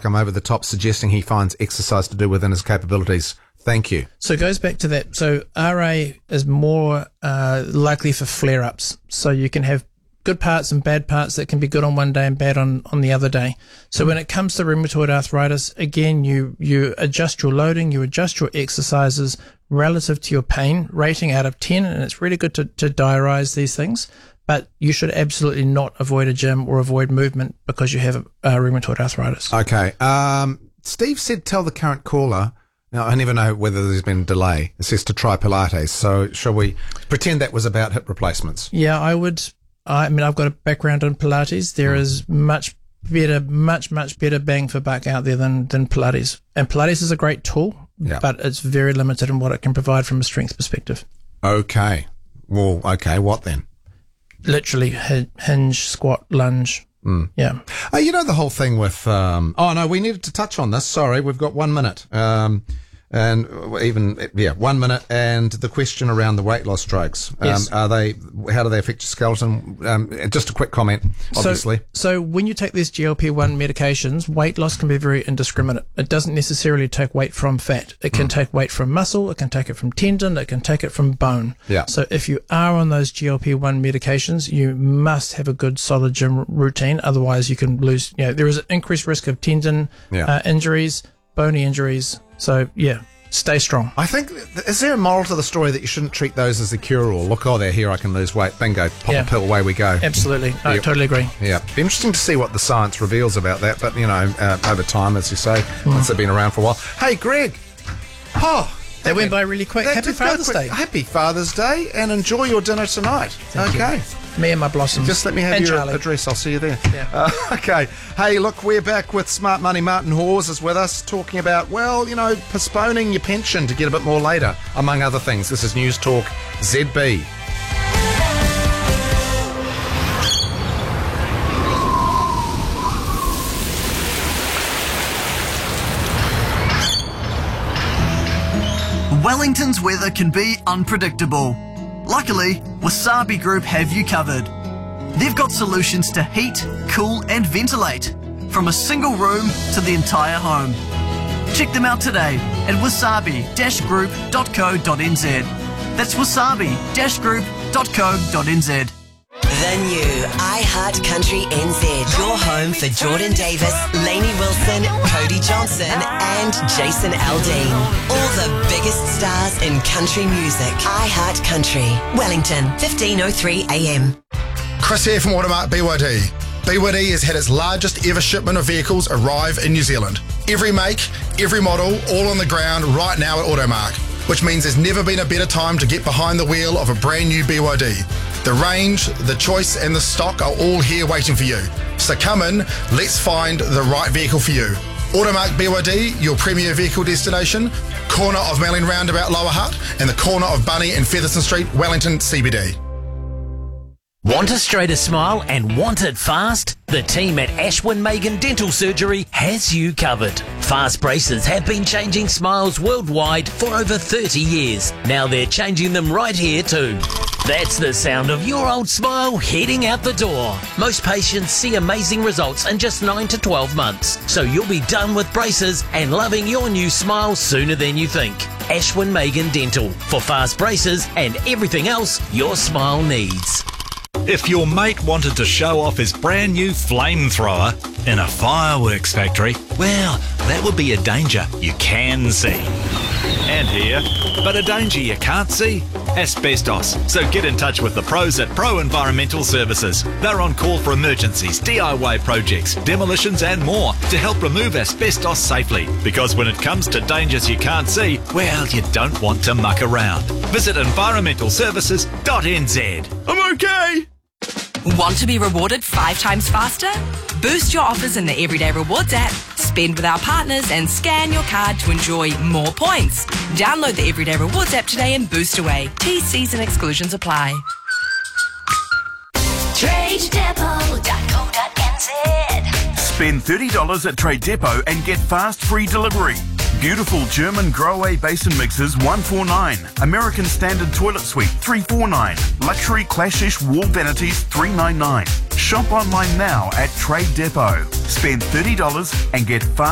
like I'm over the top suggesting he finds exercise to do within his capabilities. Thank you. So it goes back to that. So RA is more likely for flare-ups. So you can have good parts and bad parts that can be good on one day and bad on the other day. So when it comes to rheumatoid arthritis, again, you adjust your loading, you adjust your exercises relative to your pain rating out of 10, and it's really good to diarise these things. But you should absolutely not avoid a gym or avoid movement because you have rheumatoid arthritis. Okay. Steve said tell the current caller. Now, I never know whether there's been a delay. It says to try Pilates. So shall we pretend that was about hip replacements? Yeah, I would. I mean, I've got a background in Pilates. There is much better bang for buck out there than Pilates. And Pilates is a great tool, but it's very limited in what it can provide from a strength perspective. Okay. Well, okay. What then? Literally hinge, squat, lunge. Yeah. You know the whole thing with, we needed to touch on this. Sorry, we've got 1 minute. And even, 1 minute. And the question around the weight loss drugs. Yes. How do they affect your skeleton? Just a quick comment, obviously. So when you take these GLP-1 medications, weight loss can be very indiscriminate. It doesn't necessarily take weight from fat. It can take weight from muscle. It can take it from tendon. It can take it from bone. Yeah. So if you are on those GLP-1 medications, you must have a good solid gym routine. Otherwise you can lose, there is an increased risk of tendon injuries, bony injuries. So, stay strong. I think, is there a moral to the story that you shouldn't treat those as a cure-all? Look, they're here, I can lose weight. Bingo, pop a pill, away we go. Absolutely. I totally agree. Yeah. Be interesting to see what the science reveals about that. But, over time, as you say, once they've been around for a while. Hey, Greg. That went by really quick. Happy Father's Day. Happy Father's Day, and enjoy your dinner tonight. Thank you. Me and my blossoms. Just let me have your address. I'll see you there. Yeah. Okay. Hey, look, we're back with Smart Money. Martin Hawes is with us talking about, postponing your pension to get a bit more later, among other things. This is News Talk ZB. Wellington's weather can be unpredictable. Luckily, Wasabi Group have you covered. They've got solutions to heat, cool and ventilate, from a single room to the entire home. Check them out today at wasabi-group.co.nz. That's wasabi-group.co.nz. The new iHeartCountry NZ. Your home for Jordan Davis, Lainey Wilson, Cody Johnson and Jason Aldean. All the biggest stars in country music. iHeartCountry. Wellington, 15:03 AM. Chris here from Automark BYD. BYD has had its largest ever shipment of vehicles arrive in New Zealand. Every make, every model, all on the ground right now at Automark, which means there's never been a better time to get behind the wheel of a brand new BYD. The range, the choice and the stock are all here waiting for you. So come in, let's find the right vehicle for you. Automark BYD, your premier vehicle destination, corner of Melling Roundabout Lower Hutt and the corner of Bunny and Featherston Street, Wellington CBD. Want a straighter smile and want it fast? The team at Ashwin Megan Dental Surgery has you covered. Fast braces have been changing smiles worldwide for over 30 years. Now they're changing them right here too. That's the sound of your old smile heading out the door. Most patients see amazing results in just 9 to 12 months. So you'll be done with braces and loving your new smile sooner than you think. Ashwin Megan Dental for fast braces and everything else your smile needs. If your mate wanted to show off his brand new flamethrower in a fireworks factory, well, that would be a danger you can see. And here, but a danger you can't see? Asbestos. So get in touch with the pros at Pro Environmental Services. They're on call for emergencies, DIY projects, demolitions and more to help remove asbestos safely. Because when it comes to dangers you can't see, well, you don't want to muck around. Visit environmentalservices.nz. I'm okay! Want to be rewarded 5 times faster? Boost your offers in the Everyday Rewards app. Spend with our partners and scan your card to enjoy more points. Download the Everyday Rewards app today and boost away. TCs and exclusions apply. TradeDepot.co.nz. Spend $30 at Trade Depot and get fast free delivery. Beautiful German Grohe basin mixers $149. American Standard Toilet Suite $349. Luxury Clashish wall vanities $399. Shop online now at Trade Depot. Spend $30 and get fast